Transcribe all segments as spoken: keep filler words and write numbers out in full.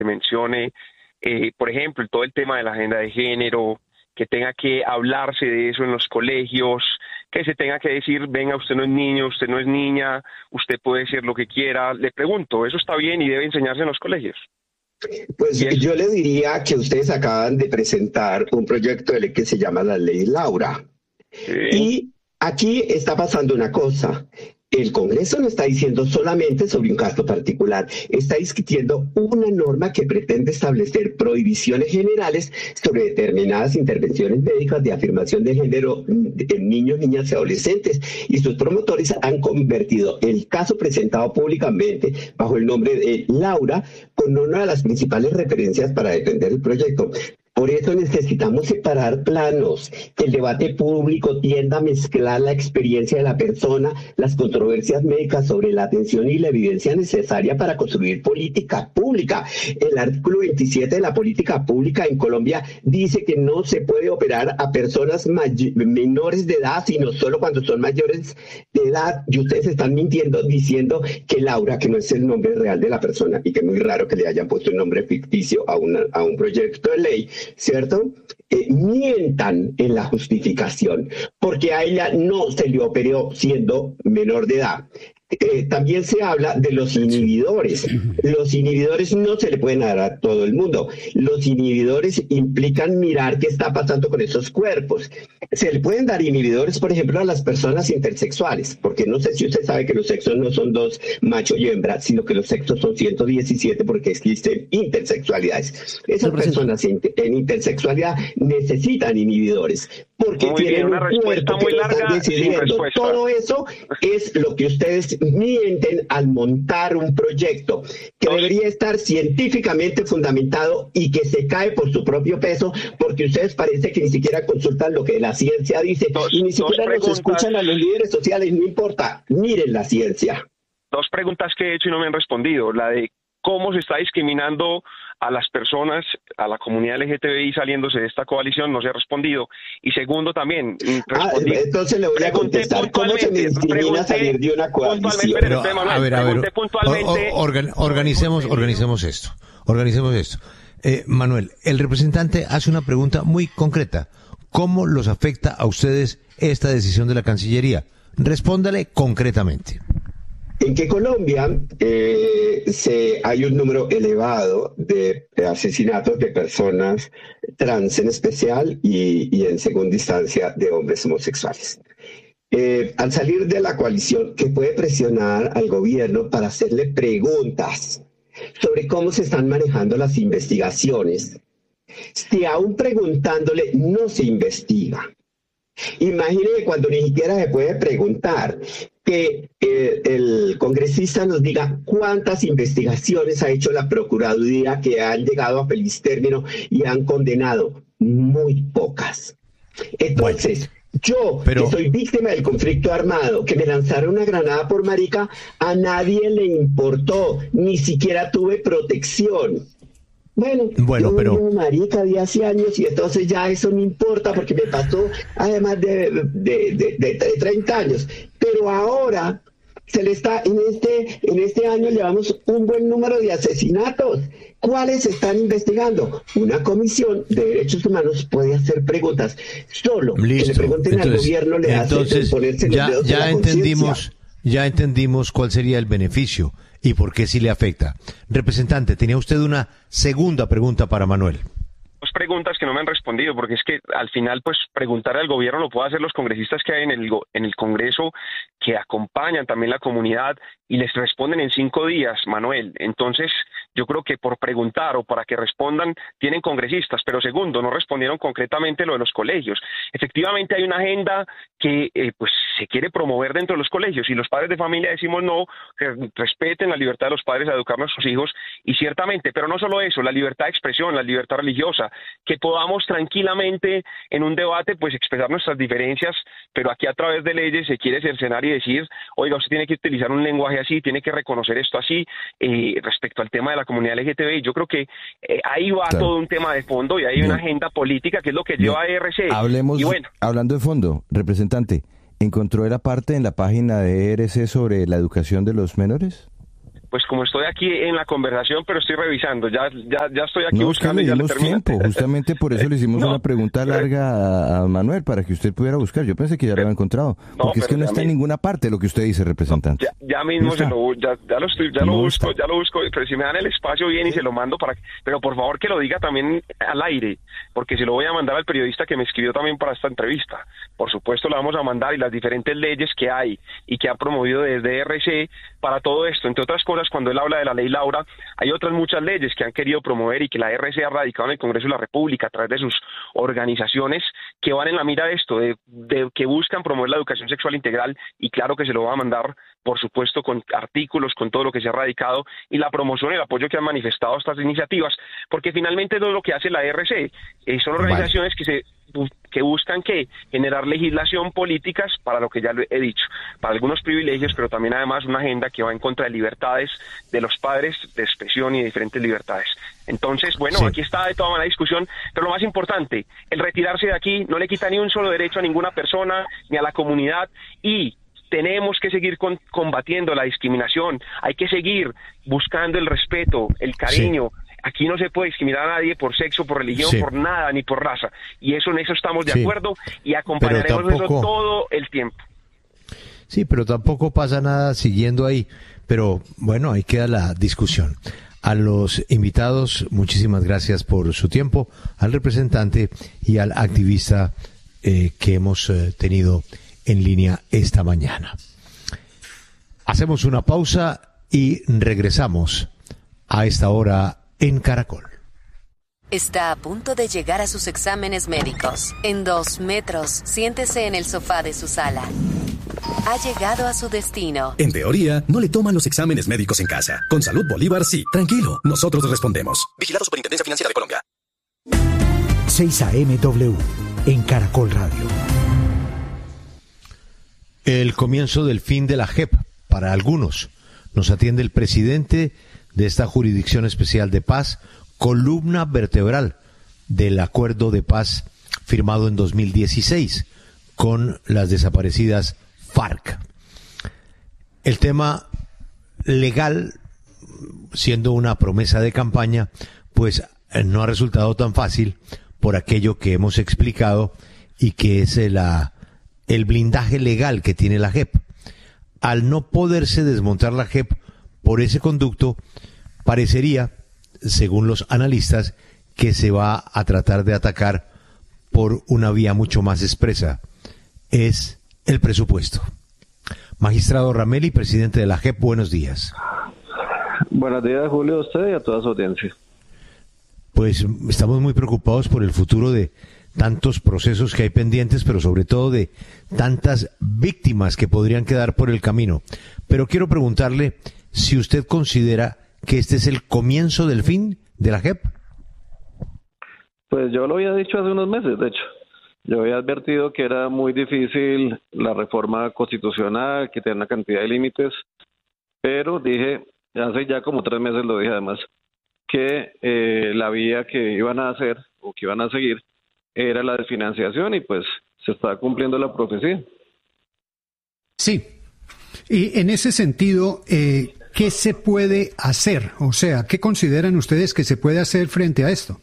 mencione, eh, por ejemplo, todo el tema de la agenda de género, que tenga que hablarse de eso en los colegios, que se tenga que decir, venga, usted no es niño, usted no es niña, usted puede ser lo que quiera. Le pregunto, ¿eso está bien y debe enseñarse en los colegios? Pues yo le diría que ustedes acaban de presentar un proyecto de ley que se llama la Ley Laura. Sí. Y aquí está pasando una cosa. El Congreso no está diciendo solamente sobre un caso particular, está discutiendo una norma que pretende establecer prohibiciones generales sobre determinadas intervenciones médicas de afirmación de género en niños, niñas y adolescentes. Y sus promotores han convertido el caso presentado públicamente bajo el nombre de Laura con una de las principales referencias para defender el proyecto. Por eso necesitamos separar planos, que el debate público tienda a mezclar la experiencia de la persona, las controversias médicas sobre la atención y la evidencia necesaria para construir política pública. El artículo veintisiete de la política pública en Colombia dice que no se puede operar a personas menores de edad, sino solo cuando son mayores de edad. Y ustedes están mintiendo diciendo que Laura, que no es el nombre real de la persona, y que es muy raro que le hayan puesto un nombre ficticio a, una, a un proyecto de ley, ¿cierto? Eh, mientan en la justificación, porque a ella no se le operó siendo menor de edad. Eh, también se habla de los inhibidores. Los inhibidores no se le pueden dar a todo el mundo. Los inhibidores implican mirar qué está pasando con esos cuerpos. Se le pueden dar inhibidores, por ejemplo, a las personas intersexuales, porque no sé si usted sabe que los sexos no son dos, macho y hembra, sino que los sexos son ciento diecisiete porque existen intersexualidades. Esas personas en, en intersexualidad necesitan inhibidores, porque muy tienen bien, una un cuerpo que muy larga, están decidiendo. Todo eso es lo que ustedes mienten al montar un proyecto que Dos. debería estar científicamente fundamentado y que se cae por su propio peso, porque ustedes parece que ni siquiera consultan lo que la ciencia dice dos, y ni siquiera nos escuchan a los líderes sociales. No importa, miren la ciencia. Dos preguntas que he hecho y no me han respondido. La de cómo se está discriminando a las personas, a la comunidad L G T B I saliéndose de esta coalición, no se ha respondido. Y segundo también, ah, entonces le voy a contestar, ¿cómo se me discrimina salir de una coalición? Pero, a ver, a ver, o, organ, organicemos, organicemos esto, organicemos esto. Eh, Manuel, el representante hace una pregunta muy concreta. ¿Cómo los afecta a ustedes esta decisión de la Cancillería? Respóndale concretamente. En que Colombia eh, se, hay un número elevado de, de asesinatos de personas trans en especial y, y en segunda instancia de hombres homosexuales. Eh, al salir de la coalición, que puede presionar al gobierno para hacerle preguntas sobre cómo se están manejando las investigaciones, si aún preguntándole no se investiga. Imagínense cuando ni siquiera se puede preguntar, que eh, el congresista nos diga cuántas investigaciones ha hecho la Procuraduría que han llegado a feliz término y han condenado. Muy pocas. Entonces, bueno, yo, pero... que soy víctima del conflicto armado, que me lanzaron una granada por marica, a nadie le importó, ni siquiera tuve protección. Bueno, bueno yo pero un marica de hace años y entonces ya eso no importa porque me pasó además de, de, de, de, de treinta años. Pero ahora se le está, en este, en este año llevamos un buen número de asesinatos. ¿Cuáles se están investigando? Una comisión de derechos humanos puede hacer preguntas. Solo Listo. que le pregunten entonces, al gobierno le entonces, hace ponerse ya, los dedos ya de la entendimos, ya entendimos cuál sería el beneficio y por qué sí le afecta. Representante, tenía usted una segunda pregunta para Manuel. Dos preguntas que no me han respondido, porque es que al final, pues, preguntar al gobierno lo pueden hacer los congresistas que hay en el, en el Congreso, que acompañan también la comunidad y les responden en cinco días, Manuel. Entonces, yo creo que por preguntar o para que respondan tienen congresistas, pero segundo, no respondieron concretamente lo de los colegios. Efectivamente hay una agenda que eh, pues se quiere promover dentro de los colegios y los padres de familia decimos no, que respeten la libertad de los padres a educar a nuestros hijos y ciertamente, pero no solo eso, la libertad de expresión, la libertad religiosa, que podamos tranquilamente en un debate pues expresar nuestras diferencias, pero aquí a través de leyes se quiere cercenar y decir, oiga, usted tiene que utilizar un lenguaje así, tiene que reconocer esto así, eh, respecto al tema de la comunidad L G T B I. Yo creo que eh, ahí va claro. todo un tema de fondo y hay Bien. una agenda política que es lo que Bien. lleva a E R C. Hablemos, y bueno, hablando de fondo, representante, ¿encontró la parte en la página de E R C sobre la educación de los menores? pues como estoy aquí en la conversación, pero estoy revisando, ya ya ya estoy aquí no, buscando es que y ya le le dimos termino. tiempo, justamente por eso le hicimos no, una pregunta larga a, a Manuel, para que usted pudiera buscar. Yo pensé que ya lo había encontrado, no, porque es que no está me... en ninguna parte lo que usted dice, representante. No, ya, ya mismo ¿No se lo, ya, ya lo estoy, ya no lo busco, está. ya lo busco, pero si me dan el espacio bien y se lo mando para, pero por favor que lo diga también al aire, porque se lo voy a mandar al periodista que me escribió también para esta entrevista. Por supuesto lo vamos a mandar, y las diferentes leyes que hay y que ha promovido desde R C para todo esto. Entre otras cosas, cuando él habla de la ley Laura, hay otras muchas leyes que han querido promover y que la R C ha radicado en el Congreso de la República a través de sus organizaciones que van en la mira de esto, de, de que buscan promover la educación sexual integral, y claro que se lo va a mandar, por supuesto, con artículos, con todo lo que se ha radicado y la promoción y el apoyo que han manifestado a estas iniciativas, porque finalmente no es lo que hace la R C, eh, son organizaciones vale. que se que buscan que generar legislación políticas para lo que ya he dicho, para algunos privilegios, pero también además una agenda que va en contra de libertades de los padres, de expresión y de diferentes libertades. Entonces, bueno, sí. aquí está de toda manera la discusión, pero lo más importante, el retirarse de aquí no le quita ni un solo derecho a ninguna persona, ni a la comunidad, y tenemos que seguir con, combatiendo la discriminación, hay que seguir buscando el respeto, el cariño. Sí. Aquí no se puede discriminar a nadie por sexo, por religión, sí. por nada, ni por raza. Y eso en eso estamos de sí. acuerdo y acompañaremos tampoco... eso todo el tiempo. Sí, pero tampoco pasa nada siguiendo ahí. Pero bueno, ahí queda la discusión. A los invitados, muchísimas gracias por su tiempo, al representante y al activista eh, que hemos eh, tenido en línea esta mañana. Hacemos una pausa y regresamos a esta hora en Caracol. Está a punto de llegar a sus exámenes médicos. En dos metros, siéntese en el sofá de su sala. Ha llegado a su destino. En teoría, no le toman los exámenes médicos en casa. Con Salud Bolívar, sí. Tranquilo, nosotros respondemos. Vigilado Superintendencia Financiera de Colombia. seis A M W, en Caracol Radio. El comienzo del fin de la J E P para algunos. Nos atiende el presidente de esta Jurisdicción Especial de Paz, columna vertebral del acuerdo de paz firmado en dos mil dieciséis con las desaparecidas FARC. El tema legal, siendo una promesa de campaña, pues no ha resultado tan fácil por aquello que hemos explicado y que es la, el blindaje legal que tiene la J E P. Al no poderse desmontar la J E P por ese conducto, parecería, según los analistas, que se va a tratar de atacar por una vía mucho más expresa. Es el presupuesto. Magistrado Ramelli, presidente de la J E P, buenos días. Buenos días, Julio, a usted y a toda su audiencia. Pues estamos muy preocupados por el futuro de tantos procesos que hay pendientes, pero sobre todo de tantas víctimas que podrían quedar por el camino. Pero quiero preguntarle si usted considera que este es el comienzo del fin de la J E P. Pues yo lo había dicho hace unos meses, de hecho. Yo había advertido que era muy difícil la reforma constitucional, que tenía una cantidad de límites, pero dije, hace ya como tres meses lo dije además, que eh, la vía que iban a hacer o que iban a seguir era la desfinanciación, y pues se está cumpliendo la profecía. Sí, y en ese sentido, eh, ¿qué se puede hacer? O sea, ¿qué consideran ustedes que se puede hacer frente a esto?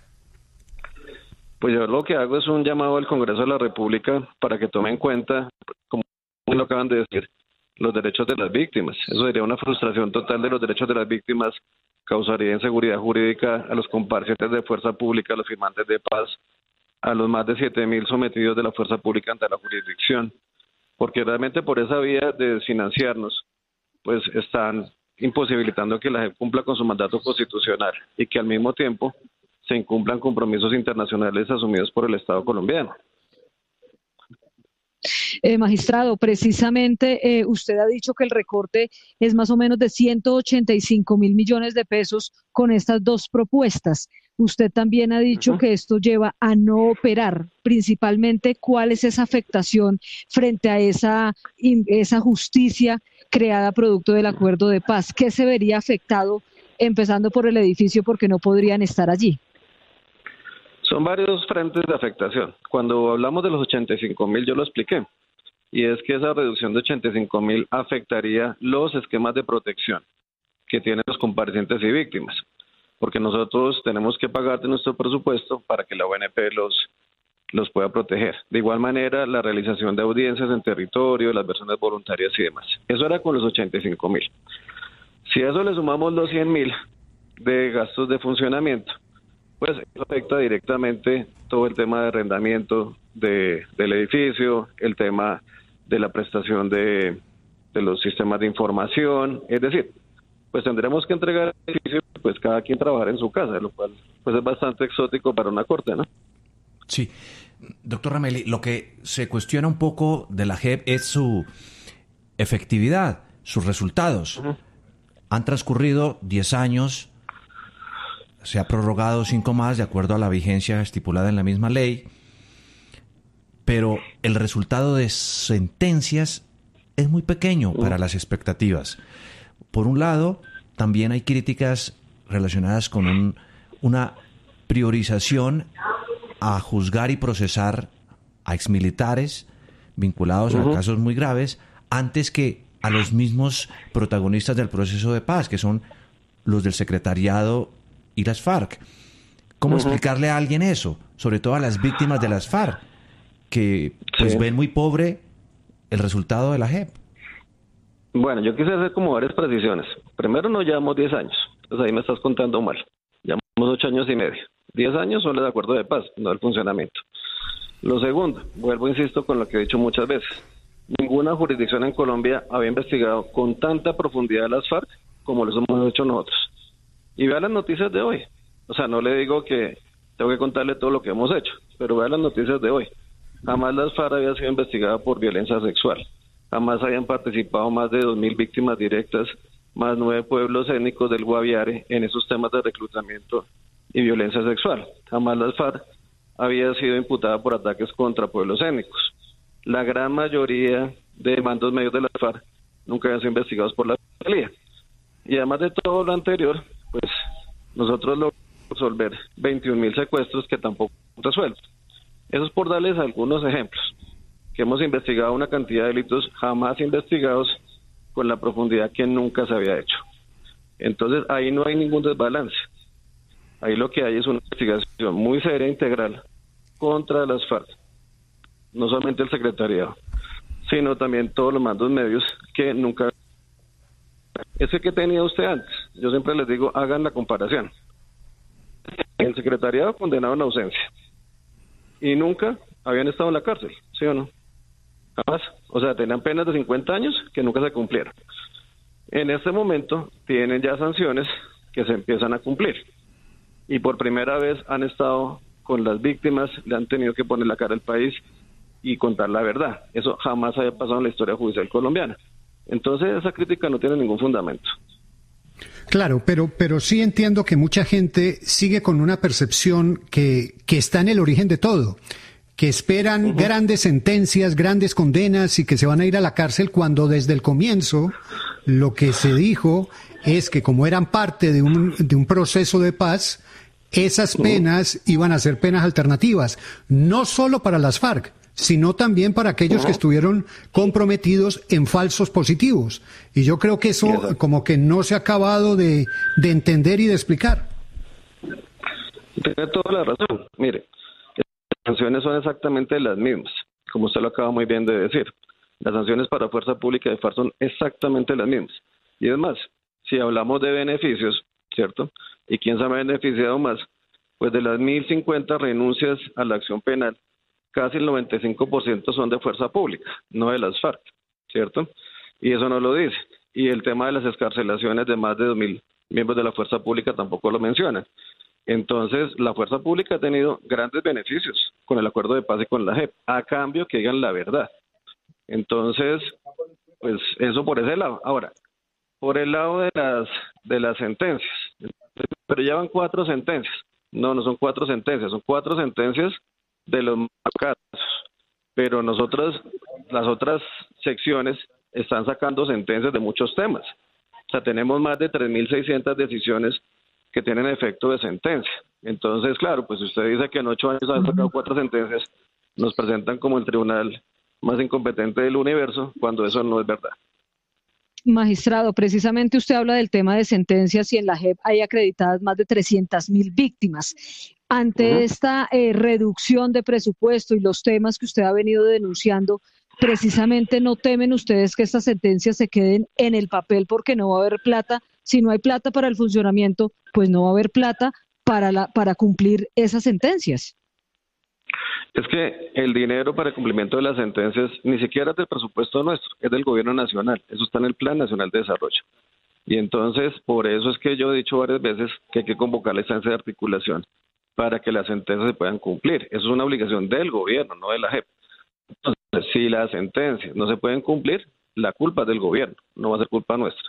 Pues yo lo que hago es un llamado al Congreso de la República para que tome en cuenta, como lo acaban de decir, los derechos de las víctimas. Eso sería una frustración total de los derechos de las víctimas, causaría inseguridad jurídica a los comparecientes de fuerza pública, a los firmantes de paz, a los más de siete mil sometidos de la fuerza pública ante la jurisdicción, porque realmente por esa vía de desfinanciarnos, pues están imposibilitando que la J E P cumpla con su mandato constitucional y que al mismo tiempo se incumplan compromisos internacionales asumidos por el Estado colombiano. Eh, magistrado, precisamente eh, usted ha dicho que el recorte es más o menos de ciento ochenta y cinco mil millones de pesos con estas dos propuestas. Usted también ha dicho uh-huh. que esto lleva a no operar. Principalmente, ¿cuál es esa afectación frente a esa, esa justicia creada producto del acuerdo de paz? ¿Qué se vería afectado, empezando por el edificio, porque no podrían estar allí? Son varios frentes de afectación. Cuando hablamos de los ochenta y cinco mil, yo lo expliqué, y es que esa reducción de ochenta y cinco mil afectaría los esquemas de protección que tienen los comparecientes y víctimas, porque nosotros tenemos que pagar de nuestro presupuesto para que la O N P los, los pueda proteger. De igual manera, la realización de audiencias en territorio, las versiones voluntarias y demás. Eso era con los ochenta y cinco mil. Si a eso le sumamos los cien mil de gastos de funcionamiento, pues eso afecta directamente todo el tema de arrendamiento de, del edificio, el tema de la prestación de, de los sistemas de información, es decir, pues tendremos que entregar el edificio, pues cada quien trabajar en su casa, lo cual pues es bastante exótico para una corte, ¿no? Sí. Doctor Ramelli, lo que se cuestiona un poco de la J E P es su efectividad, sus resultados. Uh-huh. Han transcurrido diez años, se ha prorrogado cinco más de acuerdo a la vigencia estipulada en la misma ley, pero el resultado de sentencias es muy pequeño para las expectativas. Por un lado, también hay críticas relacionadas con un, una priorización a juzgar y procesar a exmilitares vinculados uh-huh. a casos muy graves antes que a los mismos protagonistas del proceso de paz, que son los del secretariado y las FARC. ¿Cómo uh-huh. explicarle a alguien eso? Sobre todo a las víctimas de las FARC, que pues sí. ven muy pobre el resultado de la J E P. Bueno, yo quise hacer como varias precisiones. Primero, no llevamos diez años, entonces ahí me estás contando mal. Llevamos ocho años y medio. diez años son los de acuerdo de paz, no el funcionamiento. Lo segundo, vuelvo, insisto, con lo que he dicho muchas veces. Ninguna jurisdicción en Colombia había investigado con tanta profundidad a las FARC como lo hemos hecho nosotros. Y vea las noticias de hoy. O sea, no le digo que tengo que contarle todo lo que hemos hecho, pero vea las noticias de hoy. Jamás las FARC había sido investigada por violencia sexual. Jamás habían participado más de dos mil víctimas directas, más nueve pueblos étnicos del Guaviare en esos temas de reclutamiento y violencia sexual. Jamás las FARC había sido imputada por ataques contra pueblos étnicos. La gran mayoría de mandos medios de la FARC nunca habían sido investigados por la Fiscalía. Y además de todo lo anterior, pues nosotros logramos resolver veintiún mil secuestros que tampoco han resuelto. Eso es por darles algunos ejemplos, que hemos investigado una cantidad de delitos jamás investigados con la profundidad que nunca se había hecho. Entonces ahí no hay ningún desbalance. Ahí lo que hay es una investigación muy seria, integral, contra las FARC. No solamente el secretariado, sino también todos los mandos medios que nunca... Ese que tenía usted antes, yo siempre les digo, hagan la comparación. El secretariado condenado en ausencia. Y nunca habían estado en la cárcel, ¿sí o no? Jamás. O sea, tenían penas de cincuenta años que nunca se cumplieron. En este momento tienen ya sanciones que se empiezan a cumplir. Y por primera vez han estado con las víctimas, le han tenido que poner la cara al país y contar la verdad. Eso jamás había pasado en la historia judicial colombiana. Entonces esa crítica no tiene ningún fundamento. Claro, pero, pero sí entiendo que mucha gente sigue con una percepción que, que está en el origen de todo, que esperan uh-huh. grandes sentencias, grandes condenas y que se van a ir a la cárcel, cuando desde el comienzo lo que se dijo es que como eran parte de un, de un proceso de paz, esas penas uh-huh. iban a ser penas alternativas, no solo para las FARC, sino también para aquellos uh-huh. que estuvieron comprometidos en falsos positivos. Y yo creo que eso Exacto. como que no se ha acabado de, de entender y de explicar. Tiene toda la razón. Mire, las sanciones son exactamente las mismas, como usted lo acaba muy bien de decir. Las sanciones para fuerza pública de FARC son exactamente las mismas. Y es más, si hablamos de beneficios, ¿cierto? ¿Y quién se ha beneficiado más? Pues de las mil cincuenta renuncias a la acción penal, casi el noventa y cinco por ciento son de fuerza pública, no de las FARC, ¿cierto? Y eso no lo dice. Y el tema de las excarcelaciones de más de dos mil miembros de la fuerza pública tampoco lo mencionan. Entonces, la fuerza pública ha tenido grandes beneficios con el acuerdo de paz y con la J E P, a cambio que digan la verdad. Entonces, pues eso por ese lado. Ahora, por el lado de las de las sentencias, pero ya van cuatro sentencias. No, no son cuatro sentencias, son cuatro sentencias de los casos. Pero nosotras, las otras secciones están sacando sentencias de muchos temas. O sea, tenemos más de tres mil seiscientas decisiones que tienen efecto de sentencia. Entonces, claro, pues si usted dice que en ocho años han sacado cuatro sentencias, nos presentan como el tribunal más incompetente del universo, cuando eso no es verdad. Magistrado, precisamente usted habla del tema de sentencias y en la J E P hay acreditadas más de trescientas mil víctimas. Ante uh-huh. esta eh, reducción de presupuesto y los temas que usted ha venido denunciando, precisamente no temen ustedes que estas sentencias se queden en el papel porque no va a haber plata. Si no hay plata para el funcionamiento, pues no va a haber plata para, la, para cumplir esas sentencias. Es que el dinero para el cumplimiento de las sentencias ni siquiera es del presupuesto nuestro, es del gobierno nacional, eso está en el Plan Nacional de Desarrollo. Y entonces, por eso es que yo he dicho varias veces que hay que convocar la instancia de articulación para que las sentencias se puedan cumplir. Eso es una obligación del gobierno, no de la J E P. Entonces, si las sentencias no se pueden cumplir, la culpa es del gobierno, no va a ser culpa nuestra.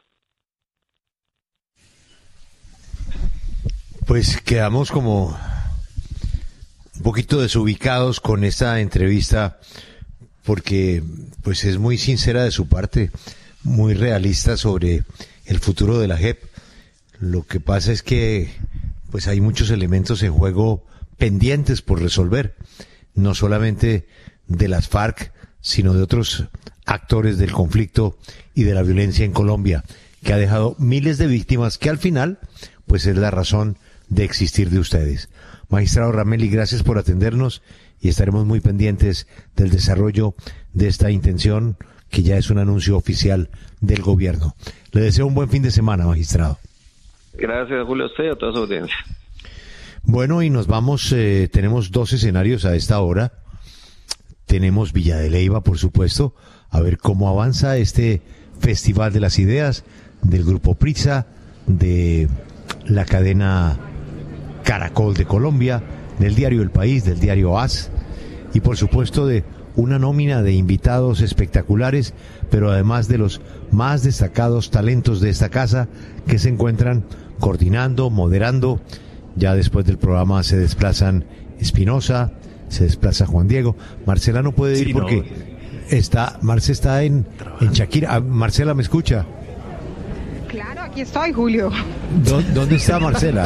Pues quedamos como un poquito desubicados con esta entrevista porque pues es muy sincera de su parte, muy realista sobre el futuro de la J E P. Lo que pasa es que pues hay muchos elementos en juego pendientes por resolver, no solamente de las FARC, sino de otros actores del conflicto y de la violencia en Colombia, que ha dejado miles de víctimas que al final pues es la razón de existir de ustedes. Magistrado Ramelli, gracias por atendernos y estaremos muy pendientes del desarrollo de esta intención que ya es un anuncio oficial del gobierno. Le deseo un buen fin de semana, magistrado. Gracias, Julio, a usted y a toda su audiencia. Bueno, y nos vamos, eh, tenemos dos escenarios a esta hora. Tenemos Villa de Leyva, por supuesto, a ver cómo avanza este Festival de las Ideas del Grupo Prisa, de la cadena Caracol de Colombia, del diario El País, del diario A S, y por supuesto de una nómina de invitados espectaculares, pero además de los más destacados talentos de esta casa que se encuentran coordinando, moderando. Ya después del programa se desplazan Espinosa, se desplaza Juan Diego. Marcela no puede ir sí, porque no. está, Marce está en, en Shakira. Marcela, ¿me escucha? Claro, aquí estoy, Julio. ¿Dónde está Marcela?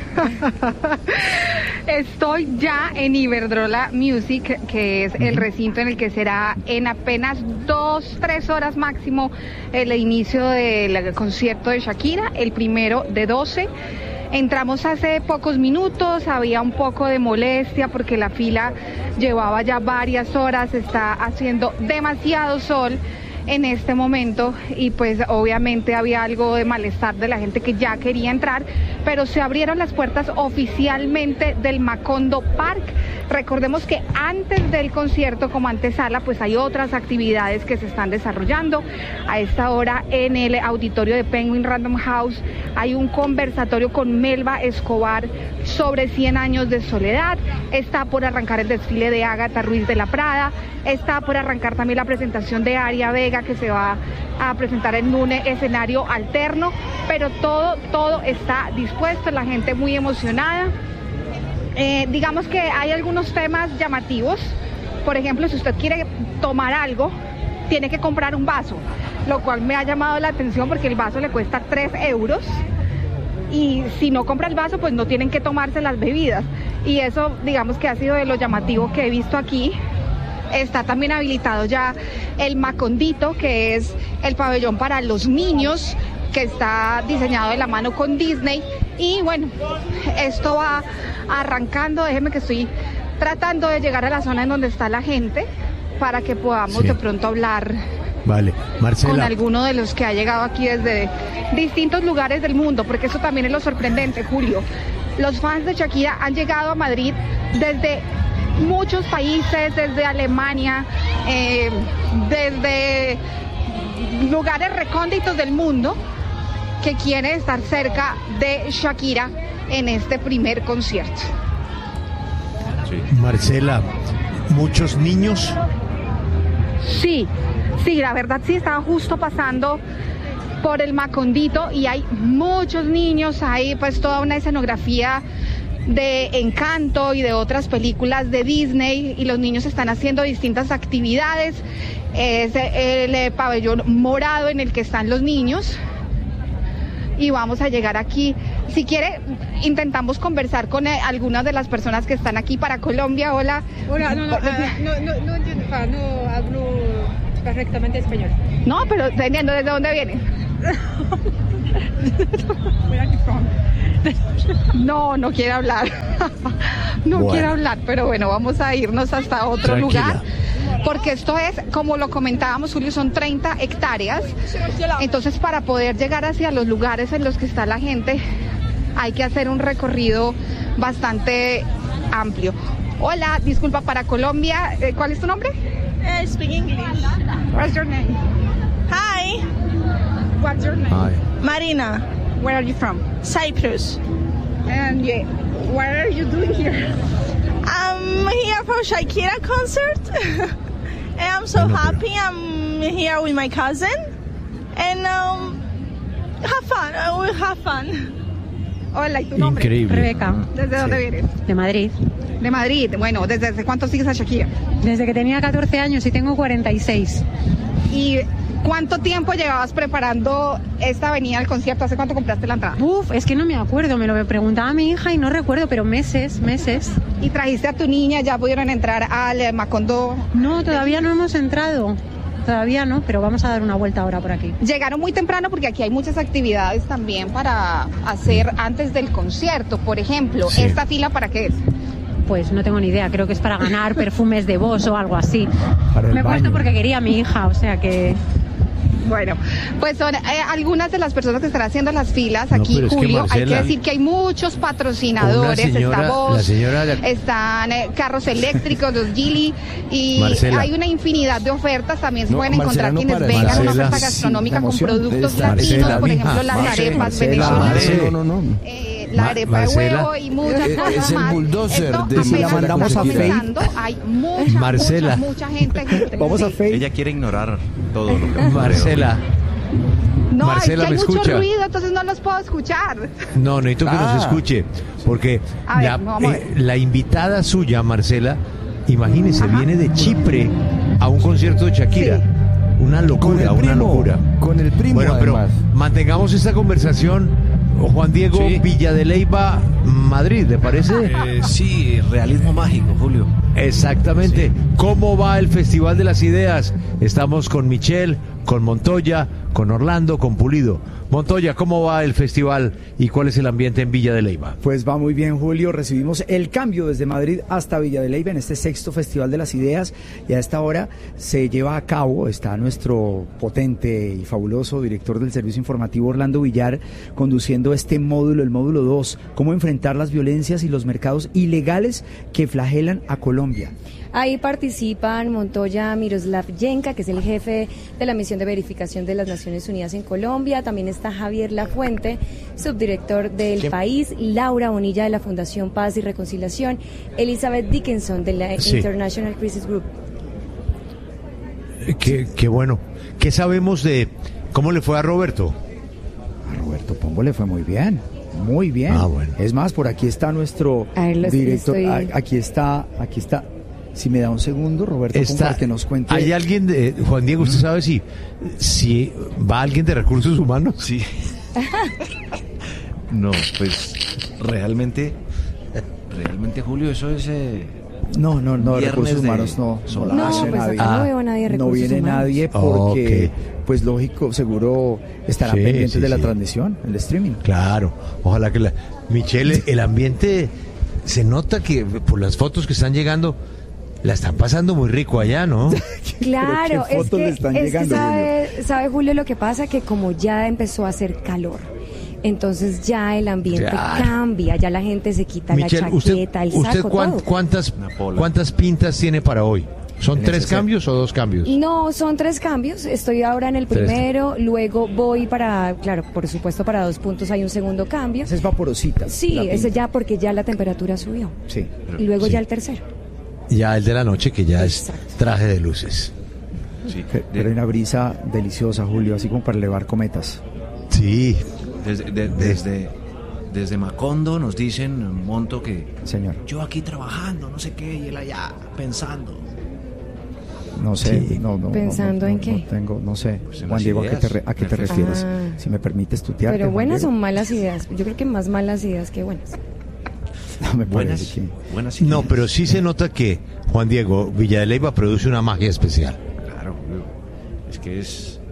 Estoy ya en Iberdrola Music, que es el recinto en el que será en apenas dos, tres horas máximo el inicio del concierto de Shakira, el primero de doce. Entramos hace pocos minutos, había un poco de molestia porque la fila llevaba ya varias horas, está haciendo demasiado sol en este momento y pues obviamente había algo de malestar de la gente que ya quería entrar, pero se abrieron las puertas oficialmente del Macondo Park. Recordemos que antes del concierto, como antesala, pues hay otras actividades que se están desarrollando. A esta hora en el auditorio de Penguin Random House hay un conversatorio con Melba Escobar sobre cien años de soledad. Está por arrancar el desfile de Ágata Ruiz de la Prada. Está por arrancar también la presentación de Aria Vega, que se va a presentar en un escenario alterno, pero todo, todo está dispuesto, la gente muy emocionada. Eh, digamos que hay algunos temas llamativos. Por ejemplo, si usted quiere tomar algo, tiene que comprar un vaso, lo cual me ha llamado la atención porque el vaso le cuesta tres euros y si no compra el vaso, pues no tienen que tomarse las bebidas. Y eso, digamos que ha sido de lo llamativo que he visto aquí. Está también habilitado ya el Macondito, que es el pabellón para los niños, que está diseñado de la mano con Disney. Y bueno, esto va arrancando. Déjeme que estoy tratando de llegar a la zona en donde está la gente para que podamos sí. de pronto hablar vale. Marcela. con alguno de los que ha llegado aquí desde distintos lugares del mundo, porque eso también es lo sorprendente, Julio. Los fans de Shakira han llegado a Madrid desde muchos países, desde Alemania, eh, desde lugares recónditos del mundo, que quieren estar cerca de Shakira en este primer concierto. Sí. Marcela, ¿muchos niños? Sí, sí, la verdad sí, estaba justo pasando por el Macondito y hay muchos niños, hay pues toda una escenografía de Encanto y de otras películas de Disney y los niños están haciendo distintas actividades. Es el pabellón morado en el que están los niños y vamos a llegar aquí. Si quiere, intentamos conversar con algunas de las personas que están aquí para Colombia. Hola. Hola, no, no, uh, no, no, no, no, no hablo perfectamente español. No, pero teniendo, ¿desde dónde vienes? No, no quiere hablar. No bueno. quiere hablar, pero bueno, vamos a irnos hasta otro Tranquila. lugar. Porque esto es, como lo comentábamos, Julio, son treinta hectáreas. Entonces, para poder llegar hacia los lugares en los que está la gente, hay que hacer un recorrido bastante amplio. Hola, disculpa, para Colombia, ¿cuál es tu nombre? I speak English. What's your name? Hi. What's your name? Hi. Marina. Where are you from? Cyprus. And yeah, what are you doing here? I'm here for Shakira concert. And I'm so happy. I'm here with my cousin. And um, have fun. I will have fun. Hola, ¿y tu nombre? Increíble. Rebeca. ¿Desde sí. dónde vienes? De Madrid. De Madrid. Bueno, ¿desde hace cuánto sigues a Shakira? Desde que tenía catorce años y tengo cuarenta y seis. ¿Y cuánto tiempo llevabas preparando esta venida al concierto? ¿Hace cuánto compraste la entrada? Uf, es que no me acuerdo, me lo preguntaba mi hija y no recuerdo, pero meses, meses. ¿Y trajiste a tu niña? ¿Ya pudieron entrar al Macondo? No, todavía no hemos entrado. Todavía no, pero vamos a dar una vuelta ahora por aquí. Llegaron muy temprano porque aquí hay muchas actividades también para hacer antes del concierto. Por ejemplo, sí. ¿esta fila para qué es? Pues no tengo ni idea, creo que es para ganar perfumes de Boss o algo así. Me he puesto porque quería a mi hija, o sea que... Bueno, pues son eh, algunas de las personas que están haciendo las filas aquí, no, Julio. Que Marcela, hay que decir que hay muchos patrocinadores, señora, está Bosch, de... están eh, carros eléctricos, los Geely, y Marcela. Hay una infinidad de ofertas. También se no, pueden Marcela, encontrar no quienes vengan Marcela, una oferta gastronómica sí, con productos latinos, Marcela, por ejemplo, las Marcela, arepas venezolanas. No, no, no. Eh, la arepa Marcela. de huevo y muchas eh, cosas es el más. bulldozer Esto de si la mandamos a Facebook. Hay mucha, Marcela. mucha, mucha gente. gente Vamos sí. a Facebook. Ella quiere ignorar todo lo que Marcela. No, Marcela, es que hay ¿me mucho escucha? ruido, entonces no los puedo escuchar. No, necesito que ah. nos escuche, porque ver, la, eh, la invitada suya, Marcela, imagínese, Ajá. viene de Chipre a un concierto de Shakira. Sí. Una locura, una primo, locura. Con el primo, Bueno, además. pero mantengamos esta conversación. Juan Diego, sí. Villa de Leyva, Madrid, ¿le parece? Eh, sí, realismo mágico, Julio. Exactamente. Sí. ¿Cómo va el Festival de las Ideas? Estamos con Michelle, con Montoya, con Orlando, con Pulido. Montoya, ¿cómo va el festival y cuál es el ambiente en Villa de Leyva? Pues va muy bien, Julio. Recibimos el cambio desde Madrid hasta Villa de Leyva en este sexto Festival de las Ideas, y a esta hora se lleva a cabo, está nuestro potente y fabuloso director del servicio informativo Orlando Villar conduciendo este módulo, el módulo dos, cómo enfrentar las violencias y los mercados ilegales que flagelan a Colombia. Ahí participan Montoya Miroslav Yenka, que es el jefe de la misión de verificación de las Naciones Unidas en Colombia. También está Javier Lafuente, subdirector del ¿Qué? país, Laura Bonilla de la Fundación Paz y Reconciliación, Elizabeth Dickinson de la sí. International Crisis Group. Qué, qué bueno. ¿Qué sabemos de cómo le fue a Roberto? A Roberto Pombo le fue muy bien. Muy bien. Ah, bueno. Es más, por aquí está nuestro ver, director. Estoy... Aquí está, aquí está. Si me da un segundo, Roberto, está, para que nos cuente. ¿Hay alguien de, Juan Diego, usted sabe si, si va alguien de recursos humanos? Sí. No, pues realmente, realmente, Julio, eso es... Eh, no, no, no, recursos humanos no. No, no, no pues nadie. Acá no veo a nadie de recursos No viene humanos. nadie porque, okay. pues lógico, seguro estarán sí, pendientes sí, de la sí. transmisión, el streaming. Claro, ojalá que la... Michelle, el ambiente, se nota que por las fotos que están llegando... La están pasando muy rico allá, ¿no? Claro, es que, es que sabe, sabe Julio lo que pasa, que como ya empezó a hacer calor, entonces ya el ambiente claro. cambia, ya la gente se quita Michelle, la chaqueta, usted, el saco, ¿usted cuán, todo. ¿cuántas, cuántas pintas tiene para hoy? ¿Son tres necesario. cambios o dos cambios? No, son tres cambios. Estoy ahora en el primero, tres. luego voy para, claro, por supuesto para dos puntos hay un segundo cambio. Esa es vaporosita. Sí, ese ya porque ya la temperatura subió. Sí. Y luego sí. ya el tercero. Ya el de la noche, que ya Exacto. es traje de luces. Sí. Pero hay una brisa deliciosa, Julio, así como para elevar cometas. Sí. Desde, de, desde, desde Macondo nos dicen, Monto, que Señor. yo aquí trabajando, no sé qué, y él allá pensando. No sé, sí. no, no, ¿Pensando no, no, en qué? No tengo, no sé, pues en Juan Diego, ¿a qué te, re, a qué te refieres? Ah. Si me permites tutearte. Pero buenas o malas ideas. Yo creo que más malas ideas que buenas. No me buenas, que... buenas ideas. No, pero sí se nota que Juan Diego Villa de Leyva produce una magia especial. Claro, es que es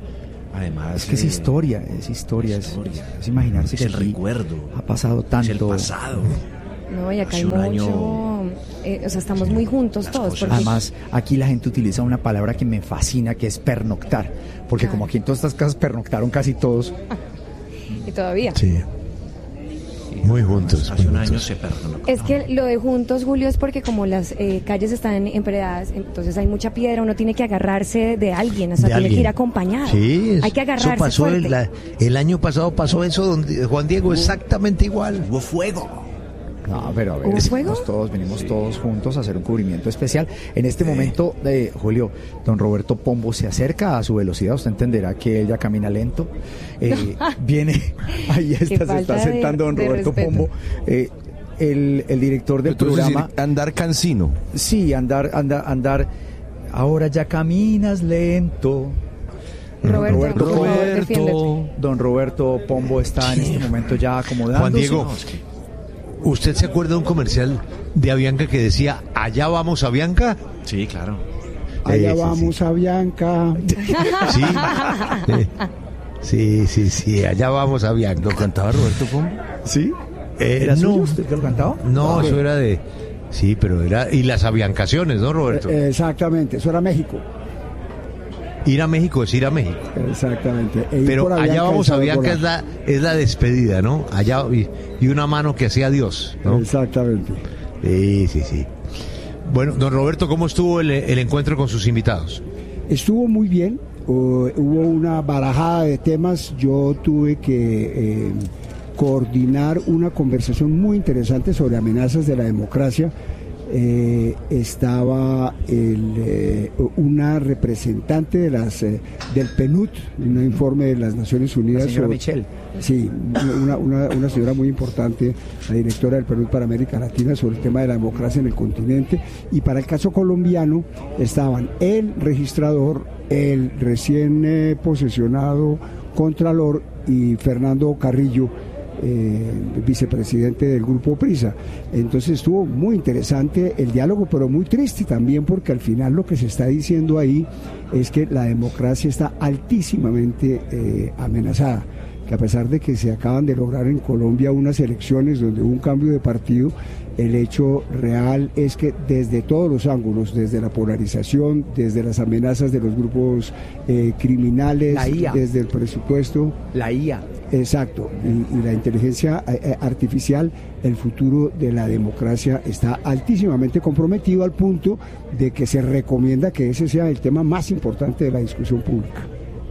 Además, es que es historia, es historia, es, historia. es, es imaginarse es que el recuerdo. Ha pasado tanto. Es el pasado. No, y acá hay mucho, año, eh, o sea, estamos sí, muy juntos todos. Porque... Además, aquí la gente utiliza una palabra que me fascina, que es pernoctar, porque claro. como aquí en todas estas casas pernoctaron casi todos. Y todavía. Sí. Muy juntos. Hace muy un juntos. año se perdonó. Es que lo de juntos, Julio, es porque como las eh, calles están empedradas, entonces hay mucha piedra, uno tiene que agarrarse de alguien, o sea, de tiene alguien. que ir acompañado. Sí, hay que agarrarse eso pasó fuerte. El, la, el año pasado pasó eso, donde Juan Diego, exactamente igual. Hubo fuego. No, pero a ver, venimos todos, venimos sí. todos juntos a hacer un cubrimiento especial. En este sí. momento, eh, Julio, don Roberto Pombo se acerca a su velocidad, usted entenderá que él ya camina lento. Eh, viene, ahí está, se está sentando don Roberto Pombo. Eh, el, el director del Entonces, programa. Decir, andar cansino. Sí, andar, andar, andar. Ahora ya caminas lento. Roberto, Roberto, Roberto, don Roberto Pombo está en este momento ya acomodándose. Juan Diego, ¿usted se acuerda de un comercial de Avianca que decía, allá vamos Avianca? Sí, claro. Allá sí, sí, vamos sí. Avianca. Sí, sí, sí, sí, allá vamos Avianca. ¿Lo cantaba Roberto Pombo? Sí. Eh, ¿Era no, suyo usted que lo cantaba? No, Ah, eso era de... Sí, pero era... Y las aviancaciones, ¿no, Roberto? Eh, exactamente, eso era México. Ir a México es ir a México. Exactamente. E pero allá vamos a Avianca es la, es la despedida, ¿no? Allá y, y una mano que hacía Dios, ¿no? Exactamente. Sí, sí, sí. Bueno, don Roberto, ¿cómo estuvo el, el encuentro con sus invitados? Estuvo muy bien. Uh, hubo una barajada de temas. Yo tuve que eh, coordinar una conversación muy interesante sobre amenazas de la democracia. Eh, estaba el, eh, una representante de las eh, del P N U D, un informe de las Naciones Unidas. La señora sobre, Michelle. Sí, una, una, una señora muy importante, la directora del P N U D para América Latina, sobre el tema de la democracia en el continente. Y para el caso colombiano estaban el registrador, el recién eh, posesionado Contralor y Fernando Carrillo, Eh, vicepresidente del Grupo Prisa. Entonces estuvo muy interesante el diálogo, pero muy triste también, porque al final lo que se está diciendo ahí es que la democracia está altísimamente eh, amenazada, que a pesar de que se acaban de lograr en Colombia unas elecciones donde hubo un cambio de partido, el hecho real es que desde todos los ángulos, desde la polarización, desde las amenazas de los grupos eh, criminales, la I A. desde el presupuesto, la I A. Exacto, y, y la inteligencia eh, artificial, el futuro de la democracia está altísimamente comprometido, al punto de que se recomienda que ese sea el tema más importante de la discusión pública.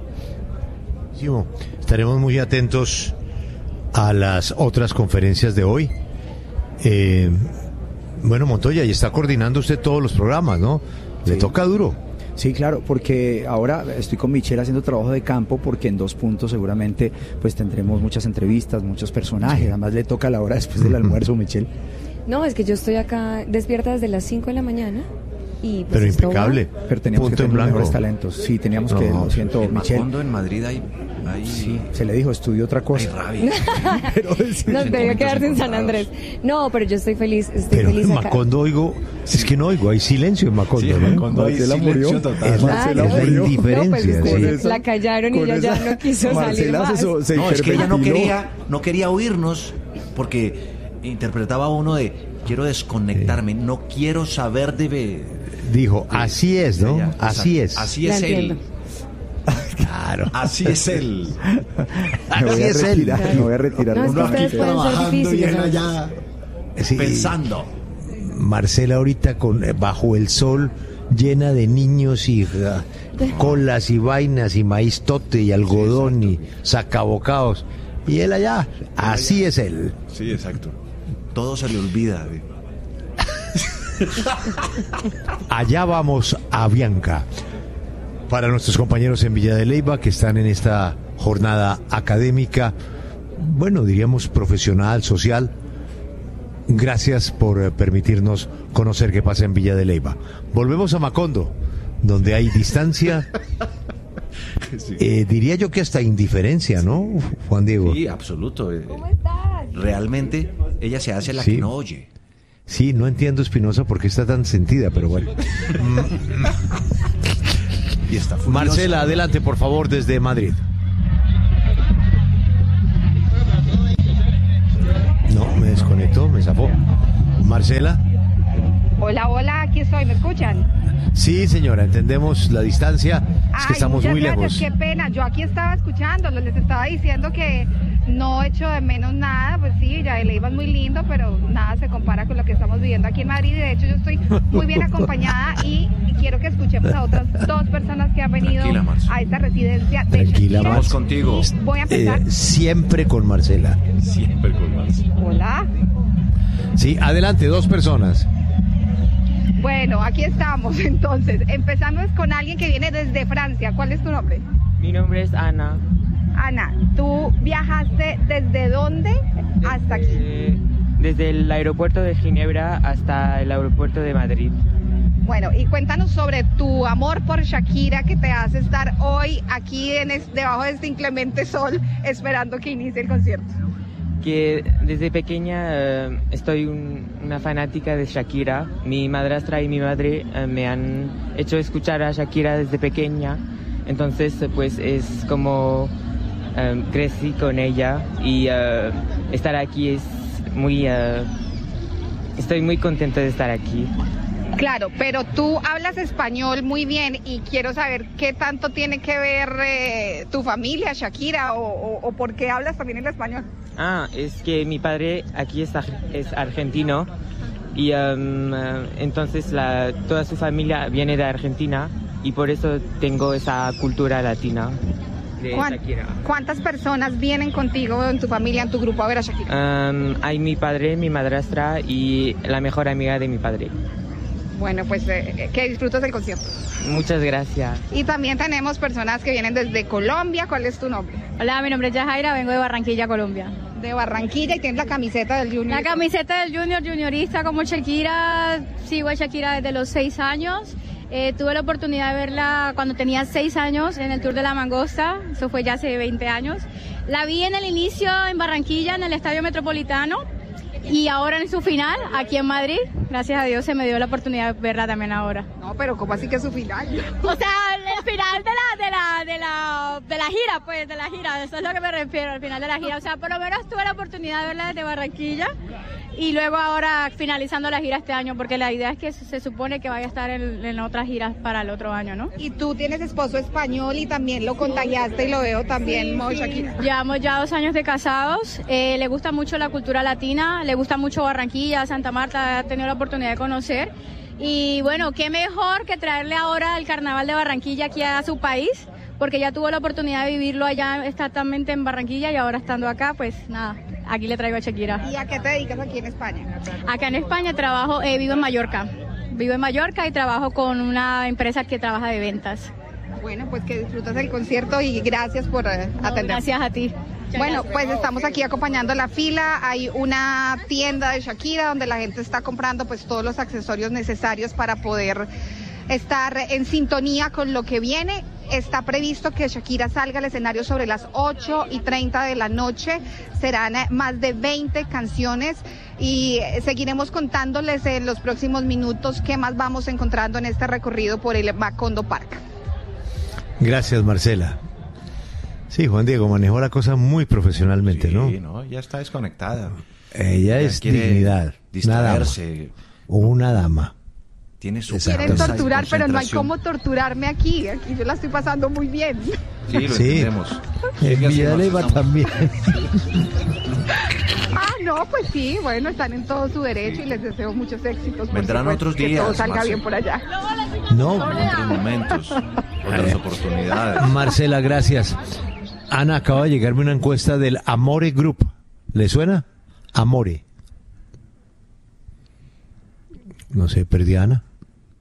Estaremos muy atentos a las otras conferencias de hoy. Eh, bueno, Montoya, y está coordinando usted todos los programas, ¿no? Le Sí. toca duro. Sí, claro, porque ahora estoy con Michelle haciendo trabajo de campo, porque en dos puntos seguramente pues tendremos muchas entrevistas, muchos personajes. Además le toca la hora después del almuerzo, Michelle. No, es que yo estoy acá despierta desde las cinco de la mañana. Y pues pero impecable. Va. Pero teníamos Punto que tener en blanco. mejores talentos. Sí, teníamos no, que, lo siento, en Michelle. Macondo, en Madrid hay, hay... Sí, se le dijo, estudió otra cosa. Hay rabia. pero, Nos debió quedarse en San Andrés. No, pero yo estoy feliz, estoy pero feliz en acá. Macondo oigo, es que no oigo, hay silencio en Macondo, sí, ¿no? Macondo hay Marcela silencio murió. total. Es la, Marcela es la murió. indiferencia. No, pues, sí. esa, la callaron y ella ya no quiso salir más. Se, se no, es que ella no hiperventiló. quería, no quería oírnos, porque interpretaba uno de quiero desconectarme, sí. no quiero saber de... Dijo, así es, ¿no? Ella, así es. Así es él. Claro. Así es él. Así es él. Me voy a retirar. No, es que ustedes pueden ser difíciles. allá, sí, pensando. Marcela ahorita con bajo el sol, llena de niños y uh, colas y vainas y maíz tote y algodón sí, y sacabocados. Y él allá, así es él. Sí, exacto. Todo se le olvida. ¿eh? Allá vamos a Avianca. Para nuestros compañeros en Villa de Leyva que están en esta jornada académica, bueno, diríamos profesional, social, gracias por eh, permitirnos conocer qué pasa en Villa de Leyva. Volvemos a Macondo, donde hay distancia, sí. eh, diría yo que hasta indiferencia, ¿no, Juan Diego? Sí, absoluto. ¿Cómo estás? Realmente ella se hace la sí. que no oye. Sí, no entiendo, Espinosa, por qué está tan sentida, pero bueno. Y está Marcela, adelante, por favor, desde Madrid. me zafó. Marcela. Hola, hola, aquí estoy, ¿me escuchan? Sí, señora, entendemos la distancia, es que Ay, estamos muchas muy gracias, lejos. Qué pena, yo aquí estaba escuchándolos, les estaba diciendo que no echo de menos nada, pues sí, ya Leiva es muy lindo, pero nada se compara con lo que estamos viviendo aquí en Madrid. De hecho, yo estoy muy bien acompañada y quiero que escuchemos a otras dos personas que han venido a esta residencia de Tranquila, Shakira. Marce. contigo. Voy a empezar. Eh, siempre con Marcela. Siempre con Marcela. Hola. Sí, adelante, dos personas. Bueno, aquí estamos entonces. Empezamos con alguien que viene desde Francia. ¿Cuál es tu nombre? Mi nombre es Ana. Ana, ¿tú viajaste desde dónde hasta aquí? Eh, desde el aeropuerto de Ginebra hasta el aeropuerto de Madrid. Bueno, y cuéntanos sobre tu amor por Shakira que te hace estar hoy aquí en es, debajo de este inclemente sol esperando que inicie el concierto. Que desde pequeña eh, estoy un, una fanática de Shakira. Mi madrastra y mi madre eh, me han hecho escuchar a Shakira desde pequeña. Entonces, pues es como eh, crecí con ella y eh, estar aquí es muy... Eh, estoy muy contenta de estar aquí. Claro, pero tú hablas español muy bien y quiero saber qué tanto tiene que ver eh, tu familia, Shakira, o, o, o por qué hablas también el español. Ah, es que mi padre aquí es, es argentino y um, entonces la, toda su familia viene de Argentina y por eso tengo esa cultura latina de ¿Cuán, Shakira. ¿Cuántas personas vienen contigo en tu familia, en tu grupo a ver a Shakira? Um, hay mi padre, mi madrastra y la mejor amiga de mi padre. Bueno, pues eh, que disfrutes del concierto. Muchas gracias. Y también tenemos personas que vienen desde Colombia. ¿Cuál es tu nombre? Hola, mi nombre es Yajaira, vengo de Barranquilla, Colombia. De Barranquilla y tienes la camiseta del Junior. La camiseta del Junior, juniorista como Shakira. Sigo a Shakira desde los seis años. Eh, tuve la oportunidad de verla cuando tenía seis años en el Tour de la Mangosta. Eso fue ya hace veinte años. La vi en el inicio en Barranquilla, en el Estadio Metropolitano. Y ahora en su final, aquí en Madrid, gracias a Dios se me dio la oportunidad de verla también ahora. No, pero ¿cómo así que es su final? O sea, el final de la, de la, de la, de la gira, pues, de la gira, eso es lo que me refiero, el final de la gira. O sea, por lo menos tuve la oportunidad de verla desde Barranquilla y luego ahora finalizando la gira este año, porque la idea es que se supone que vaya a estar en, en otras giras para el otro año, ¿no? Y tú tienes esposo español y también lo contagiaste y lo veo también, sí, Mo Shakira. Sí. Llevamos ya dos años de casados, eh, le gusta mucho la cultura latina, le gusta mucho Barranquilla, Santa Marta, ha tenido la oportunidad de conocer. Y bueno, qué mejor que traerle ahora el Carnaval de Barranquilla aquí a su país, porque ya tuvo la oportunidad de vivirlo allá exactamente en Barranquilla y ahora estando acá, pues nada, aquí le traigo a Shakira. ¿Y a qué te dedicas aquí en España? Acá en España trabajo, eh, vivo en Mallorca. Vivo en Mallorca y trabajo con una empresa que trabaja de ventas. Bueno, pues que disfrutas del concierto y gracias por uh, atender. Gracias a ti. Bueno, pues estamos aquí acompañando la fila. Hay una tienda de Shakira donde la gente está comprando pues todos los accesorios necesarios para poder estar en sintonía con lo que viene. Está previsto que Shakira salga al escenario sobre las ocho y treinta de la noche. Serán más de veinte canciones y seguiremos contándoles en los próximos minutos qué más vamos encontrando en este recorrido por el Macondo Park. Gracias, Marcela. Sí, Juan Diego manejó la cosa muy profesionalmente, sí, ¿no? Sí, no, ya está desconectada. Ella, Ella es dignidad, distraerse. O una dama. Tiene su Quieren torturar, pero no hay cómo torturarme aquí. Aquí yo la estoy pasando muy bien. Sí, lo sí. entendemos. En Villa Leiva también. Ah, no, pues sí, bueno, están en todo su derecho y les deseo muchos éxitos. Por Vendrán supuesto, otros días. Que todo salga Marcela. bien por allá. No. Otros momentos, otras oportunidades. Marcela, gracias. Ana, acaba de llegarme una encuesta del Amore Group. ¿Le suena? Amore. No sé, perdí a Ana.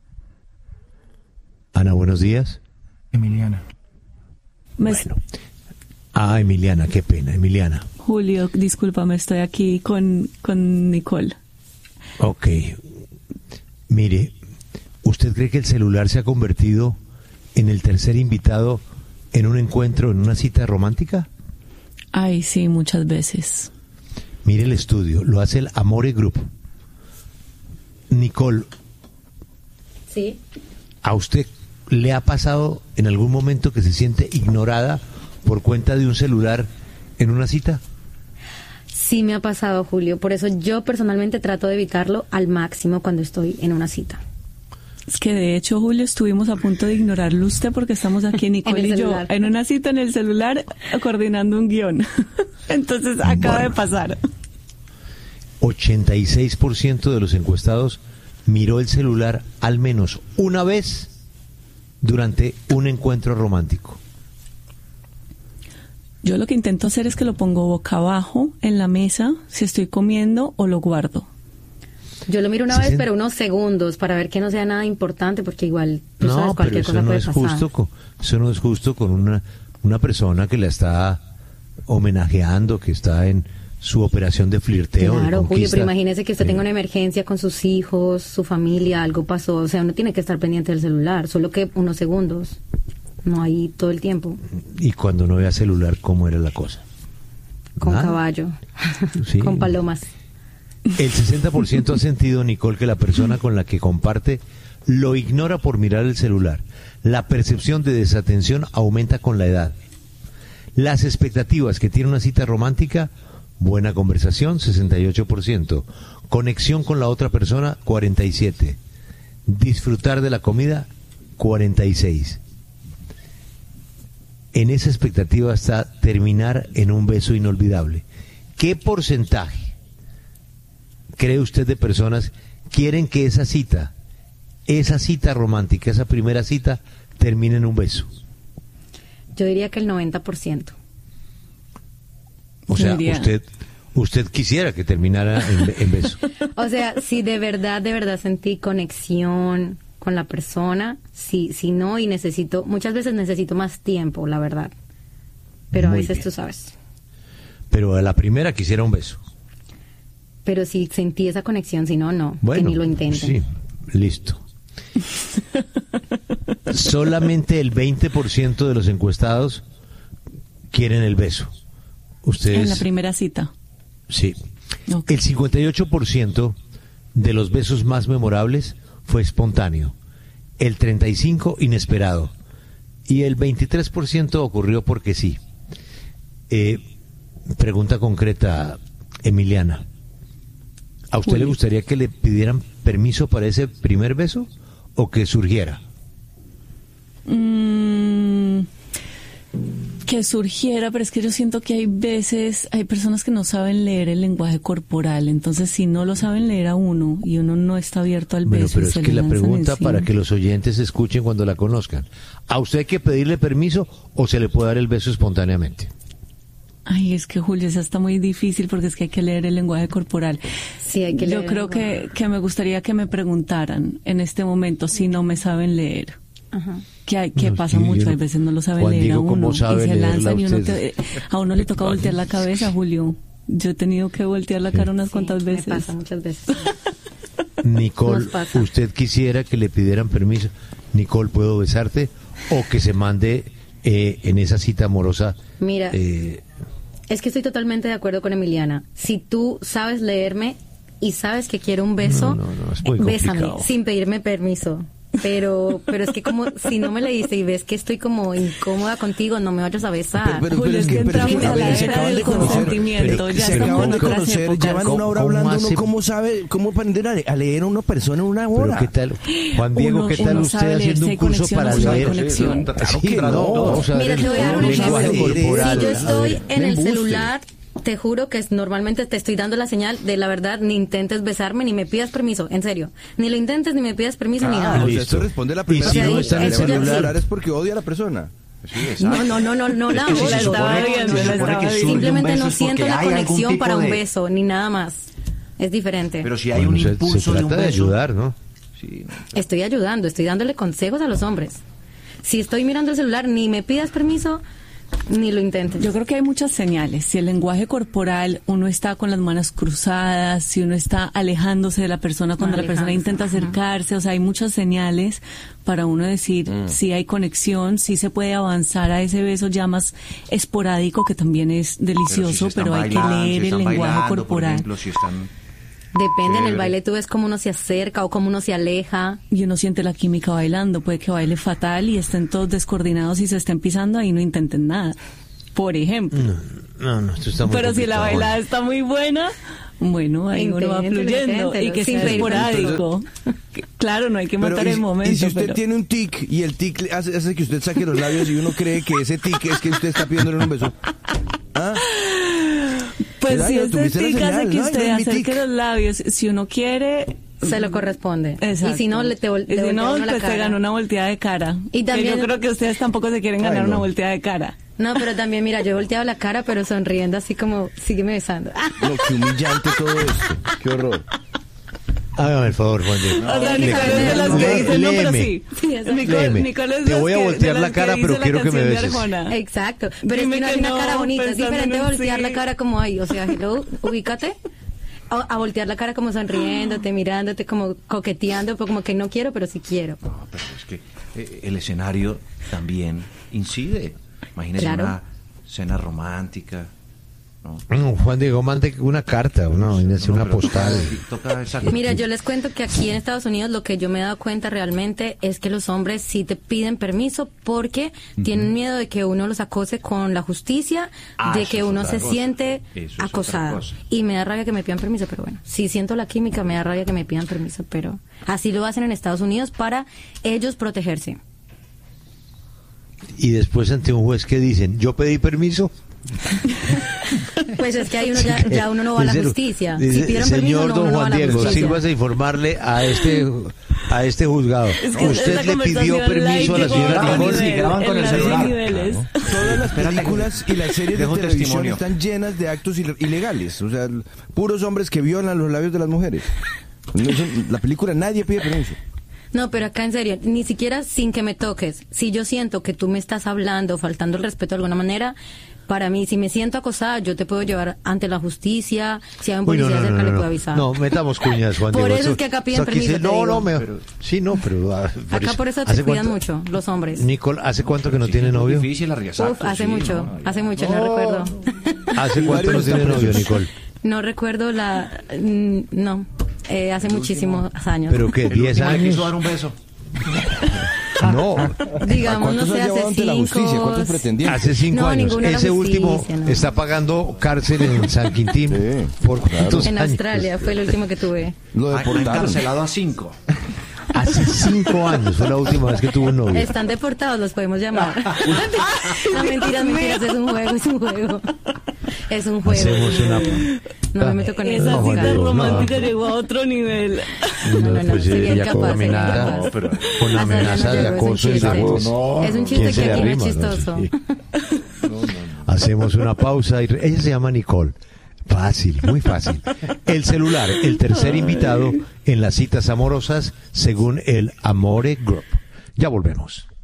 Ana, buenos días. Emiliana. Bueno. Ah, Emiliana, qué pena, Emiliana. Julio, discúlpame, estoy aquí con, con Nicole. Ok. Mire, ¿usted cree que el celular se ha convertido en el tercer invitado en un encuentro, en una cita romántica? Ay, sí, muchas veces. Mire el estudio, lo hace el Amore Group. Nicole. Sí. ¿A usted le ha pasado en algún momento que se siente ignorada por cuenta de un celular en una cita? Sí me ha pasado, Julio. Por eso yo personalmente trato de evitarlo al máximo cuando estoy en una cita. Es que de hecho, Julio, estuvimos a punto de ignorarlo usted porque estamos aquí, Nicole y yo, en una cita en el celular coordinando un guión. Entonces acaba bueno, de pasar. ochenta y seis por ciento de los encuestados miró el celular al menos una vez durante un encuentro romántico. Yo lo que intento hacer es que lo pongo boca abajo en la mesa si estoy comiendo o lo guardo. Yo lo miro una vez, pero unos segundos, para ver que no sea nada importante, porque igual tú no, sabes cualquier cosa no puede es pasar. Justo con, eso no es justo con una, una persona que la está homenajeando, que está en su operación de flirteo. Claro, de Julio, pero imagínese que usted tenga una emergencia con sus hijos, su familia, algo pasó, o sea, uno tiene que estar pendiente del celular, solo que unos segundos, no hay todo el tiempo. Y cuando no vea celular, ¿cómo era la cosa? Con ¿Nada? caballo, Sí. con palomas. El sesenta por ciento ha sentido, Nicole, que la persona con la que comparte lo ignora por mirar el celular. La percepción de desatención aumenta con la edad. Las expectativas que tiene una cita romántica: buena conversación, sesenta y ocho por ciento. Conexión con la otra persona, cuarenta y siete por ciento. Disfrutar de la comida, cuarenta y seis por ciento. En esa expectativa está terminar en un beso inolvidable. ¿Qué porcentaje cree usted de personas quieren que esa cita, esa cita romántica, esa primera cita, termine en un beso? Yo diría que el noventa por ciento. O sea, usted usted quisiera que terminara en, en beso. O sea, si de verdad, de verdad sentí conexión con la persona, si, si no, y necesito, muchas veces necesito más tiempo, la verdad. Pero Muy a veces bien. Tú sabes. Pero a la primera quisiera un beso. Pero si sentí esa conexión, si no, no, bueno, que ni lo intenten. Sí, listo. Solamente el veinte por ciento de los encuestados quieren el beso. Ustedes... En la primera cita. Sí. Okay. El cincuenta y ocho por ciento de los besos más memorables fue espontáneo, el treinta y cinco por ciento inesperado y el veintitrés por ciento ocurrió porque sí. Eh, pregunta concreta, Emiliana. ¿A usted Julio. le gustaría que le pidieran permiso para ese primer beso o que surgiera? Mm, que surgiera, pero es que yo siento que hay veces, hay personas que no saben leer el lenguaje corporal, entonces si no lo saben leer a uno y uno no está abierto al bueno, beso... Pero es se que la pregunta encima. Para que los oyentes escuchen cuando la conozcan, ¿a usted hay que pedirle permiso o se le puede dar el beso espontáneamente? Ay, es que Julio, esa está muy difícil porque es que hay que leer el lenguaje corporal. Sí, hay que leer. Yo creo que, que me gustaría que me preguntaran en este momento si no me saben leer. Ajá. Que, hay, que no, pasa sí, mucho, no, hay veces no lo saben Juan leer Diego, a uno y se lanzan y uno te, a uno le toca voltear la cabeza, Julio. Yo he tenido que voltear la cara sí. unas sí, cuantas veces. Me pasa muchas veces. Nicole, ¿usted quisiera que le pidieran permiso? Nicole, ¿puedo besarte? O que se mande eh, en esa cita amorosa. Mira, eh, es que estoy totalmente de acuerdo con Emiliana. Si tú sabes leerme y sabes que quiero un beso, no, no, no, es muy bésame complicado. Sin pedirme permiso. Pero pero es que como si no me leíste y ves que estoy como incómoda contigo, no me vayas a besar. Pero, pero, Julio, pero es que entramos a la era del consentimiento. Ya se acaban de conocer, llevan una hora hablando, uno cómo sabe, cómo aprender a, a leer a una persona en una hora. Pero ¿qué tal, Juan Diego, qué tal usted haciendo un curso para leer? Claro que no. Mira, te voy a dar un ejemplo. Si yo estoy en el celular, te juro que es, normalmente te estoy dando la señal de la verdad, ni intentes besarme, ni me pidas permiso, en serio. Ni lo intentes, ni me pidas permiso, ah, ni nada. O sea, esto responde la primera si no está en el celular es porque odia a la persona. Sí, no, no, no, no, no la odio. Simplemente no siento la conexión para un beso, ni nada más. Es diferente. Pero si hay bueno, un se, impulso se trata de un beso. de ayudar, ¿no? Sí, no, estoy ayudando, estoy dándole consejos a los hombres. Si estoy mirando el celular, ni me pidas permiso, ni lo intentes. Yo creo que hay muchas señales. Si el lenguaje corporal, uno está con las manos cruzadas, si uno está alejándose de la persona cuando no, la persona intenta acercarse, o sea, hay muchas señales para uno decir mm. si hay conexión, si se puede avanzar a ese beso ya más esporádico, que también es delicioso, pero, si pero hay bailando, que leer si el lenguaje bailando, corporal. Por ejemplo, si están... Depende, en el baile tú ves cómo uno se acerca o cómo uno se aleja. Y uno siente la química bailando, puede que baile fatal y estén todos descoordinados y se estén pisando, ahí no intenten nada. por ejemplo. No, no, no esto está muy Pero si la bailada bueno. está muy buena, bueno, ahí uno va fluyendo y que sea esporádico. Claro, no hay que matar pero, el momento. Y si usted pero... tiene un tic y el tic hace, hace que usted saque los labios y uno cree que ese tic es que usted está pidiéndole un beso. ¿Ah? Pues si ese tic hace que no, usted acerque los labios, si uno quiere... Se lo corresponde. Exacto. Y si no, le te, vol- y si no, la pues cara. te ganó una volteada de cara. Y también... Que yo creo que ustedes tampoco se quieren ganar Ay, no. una volteada de cara. No, pero también, mira, yo he volteado la cara, pero sonriendo así como, sígueme besando. No, qué humillante todo esto. Qué horror. Hágame el favor, Juan Diego. O sea, Nicole es de las que dicen, no, pero sí. Nicole, Nicole es de Te voy a voltear la cara, pero quiero que me beses. Exacto. Pero Dime es que no es una no, cara bonita. Es diferente voltear sí. la cara como ahí. O sea, hello, ubícate. A, a voltear la cara como sonriéndote, mirándote, como coqueteando, como que no quiero, pero sí quiero. No, pero es que eh, el escenario también incide. Imagínese claro. una cena romántica. ¿no? No, Juan Diego, mande una carta, una, una, no, una postal. Toca, toca Mira, yo les cuento que aquí en Estados Unidos lo que yo me he dado cuenta realmente es que los hombres sí te piden permiso porque uh-huh. tienen miedo de que uno los acose con la justicia, ah, de que uno se cosa. siente eso acosado. Y me da rabia que me pidan permiso, pero bueno, si siento la química me da rabia que me pidan permiso, pero así lo hacen en Estados Unidos para ellos protegerse. Y después ante un juez que dicen, yo pedí permiso. Pues es que ahí uno ya, ya uno no va a la justicia. Si pidieron Señor permiso, don no, uno Juan no Diego, sírvase a informarle a este a este juzgado. Es que usted le pidió permiso a la señora Nicole. Sí, graban con el celular. Claro. Todas las películas y las series de televisión testimonio. están llenas de actos ilegales, o sea, puros hombres que violan los labios de las mujeres. La película nadie pide permiso. No, pero acá en serio, ni siquiera sin que me toques. Si yo siento que tú me estás hablando, faltando el respeto de alguna manera, para mí, si me siento acosada, yo te puedo llevar ante la justicia. Si hay un policía Uy, no, no, cerca, no, no, le puedo avisar. No, metamos cuñas, Juan Por Diego. eso es que acá piden permiso. Se, no, no, me, pero, sí, no, pero... Ah, por acá eso, por eso te cuidan cuánto, mucho, los hombres. Nicole, ¿hace cuánto que no sí, tiene novio? Es difícil arriesgar. Uf, hace sí, mucho, no, hace mucho, no, no recuerdo. ¿Hace cuánto no tiene novio, Nicole? No recuerdo la... No, eh, hace el muchísimos último. años. ¿Pero qué, diez años? ¿Le quiso dar un beso? No, digamos, no sé, hace cinco. La justicia? ¿Cuántos pretendían? Hace cinco no, años. Ese último no. está pagando cárcel en San Quintín. Sí, por cuántos en años? Australia fue el último que tuve. Lo deportaron. Encarcelado a cinco. Hace cinco años fue la última vez que tuvo un novio. Están deportados, los podemos llamar. No, mentiras, mentiras, es un juego, es un juego. Es un juego. Hacemos una... No me meto con eso. Esa cita romántica no. llegó a otro nivel. No, no, no, pues ella con amenaza, no, pero con amenaza de acoso y de no, Es un chiste que aquí no es chistoso. No, sí. no, no, no. Hacemos una pausa y ella se llama Nicole. Fácil, muy fácil. El celular, el tercer invitado en las citas amorosas según el Amore Group. Ya volvemos.